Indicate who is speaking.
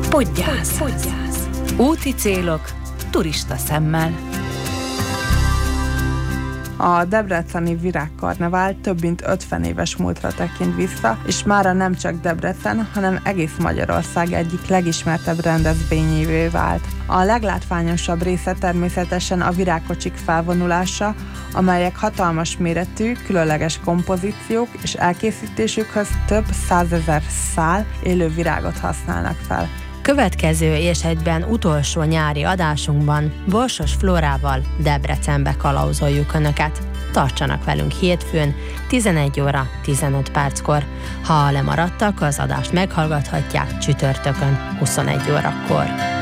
Speaker 1: Podgyász. Úti célok turista szemmel.
Speaker 2: A debreceni virágkarnevál több mint 50 éves múltra tekint vissza, és mára nem csak Debrecen, hanem egész Magyarország egyik legismertebb rendezvényévé vált. A leglátványosabb része természetesen a virágkocsik felvonulása, amelyek hatalmas méretű, különleges kompozíciók és elkészítésükhöz több 100 000 szál élő virágot használnak fel.
Speaker 3: Következő és egyben utolsó nyári adásunkban Borsos Flórával Debrecenbe kalauzoljuk Önöket. Tartsanak velünk hétfőn 11 óra 15 perckor. Ha lemaradtak, az adást meghallgathatják csütörtökön 21 órakor.